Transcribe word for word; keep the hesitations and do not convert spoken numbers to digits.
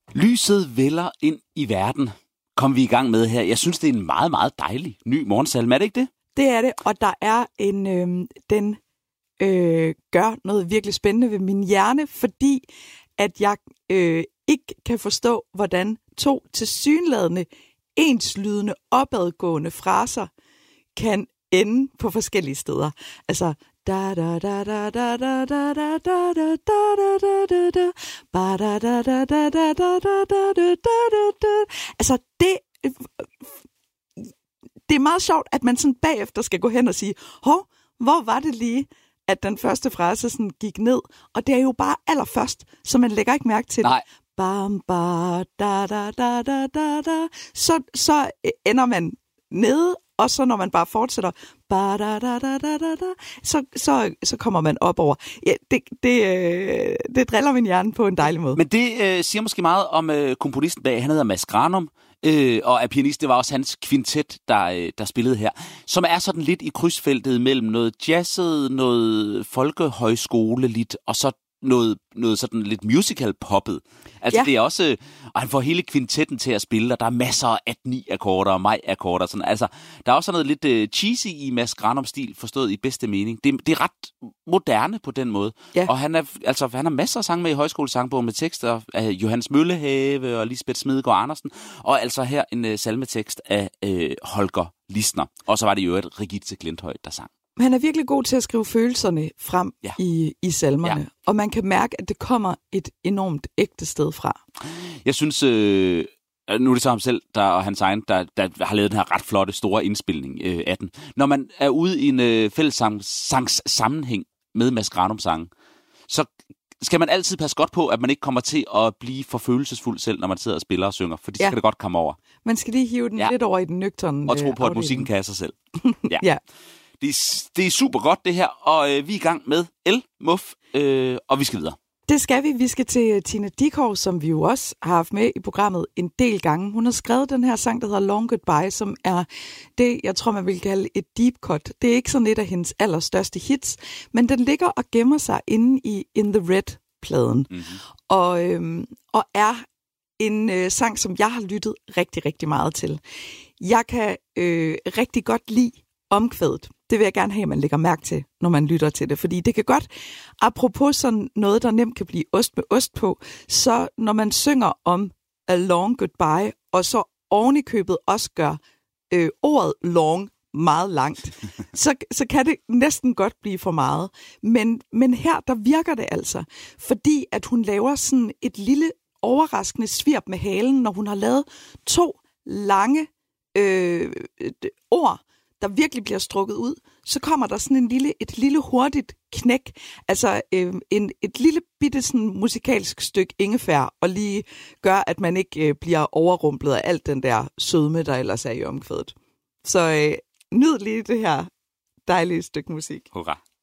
Lyset vælder ind i verden, kom vi i gang med her. Jeg synes, det er en meget, meget dejlig ny morgensalme. Er det ikke det? Det er det, og der er en, øh, den øh, gør noget virkelig spændende ved min hjerne, fordi at jeg øh, ikke kan forstå, hvordan to tilsyneladende enslydende opadgående fraser kan ende på forskellige steder. Altså da da da da da da da da da da da da da da ba da da da da da da da da da da. Altså det det er meget sjovt, at man sådan bagefter skal gå hen og sige, hov, hvor var det lige, at den første frase sådan gik ned? Og det er jo bare allerførst, så man lægger ikke mærke til det. Nej. Bam, ba, da, da, da, da, da, da. Så, så ender man nede, og så når man bare fortsætter, ba, da, da, da, da, da, da, så, så, så kommer man op over. Ja, det, det, øh, det driller min hjerne på en dejlig måde. Men det øh, siger måske meget om øh, komponisten bag. Han hedder Mads Granum, øh, og er pianist. Det var også hans kvintet, der, øh, der spillede her, som er sådan lidt i krydsfeltet mellem noget jazzet, noget folkehøjskoleligt, og så noget, noget sådan lidt musical-poppet. Altså ja. Det er også, og han får hele kvintetten til at spille, og der er masser af at ni akkorder og maj-akkorder. Sådan. Altså, der er også noget lidt uh, cheesy i Mads Granum-stil, forstået i bedste mening. Det, det er ret moderne på den måde. Ja. Og han, er, altså, han har masser af sange med i højskolesangbogen med tekster af Johannes Møllehave og Lisbeth Smedegaard Andersen, og altså her en uh, salmetekst af uh, Holger Lisner. Og så var det jo et Regitze Glinthøj, der sang. Han er virkelig god til at skrive følelserne frem ja. i, i salmerne, ja. Og man kan mærke, at det kommer et enormt ægte sted fra. Jeg synes, øh, nu er det så ham selv der, og hans egen, der, der har lavet den her ret flotte, store indspilning øh, af den. Når man er ude i en øh, fællessangs sammenhæng med Mads Granum-sangen, så skal man altid passe godt på, at man ikke kommer til at blive for følelsesfuld selv, når man sidder og spiller og synger, for det ja. skal det godt komme over. Man skal lige hive den ja. lidt over i den nøgterne og tro på, øh, at musikken kan af sig selv. Ja. ja. Det er, det er super godt, det her, og øh, vi er i gang med El Muff, øh, og vi skal videre. Det skal vi. Vi skal til Tina Dickow, som vi jo også har haft med i programmet en del gange. Hun har skrevet den her sang, der hedder Long Goodbye, som er det, jeg tror, man vil kalde et deep cut. Det er ikke sådan et af hendes allerstørste hits, men den ligger og gemmer sig inde i In the Red-pladen. Mm-hmm. Og, øhm, og er en øh, sang, som jeg har lyttet rigtig, rigtig meget til. Jeg kan øh, rigtig godt lide omkvædet. Det vil jeg gerne have, at man lægger mærke til, når man lytter til det. Fordi det kan godt, apropos sådan noget, der nemt kan blive ost med ost på, så når man synger om A Long Goodbye, og så oven i købet også gør øh, ordet long meget langt, så, så kan det næsten godt blive for meget. Men, men her, der virker det altså, fordi at hun laver sådan et lille overraskende svirp med halen, når hun har lavet to lange øh, ord, der virkelig bliver strukket ud, så kommer der sådan en lille, et lille hurtigt knæk, altså øh, en, et lille bitte sådan musikalsk stykke ingefær, og lige gør, at man ikke øh, bliver overrumplet af alt den der sødme, der ellers er i omkvædet. Så øh, nyd lige det her dejlige stykke musik. Hurra.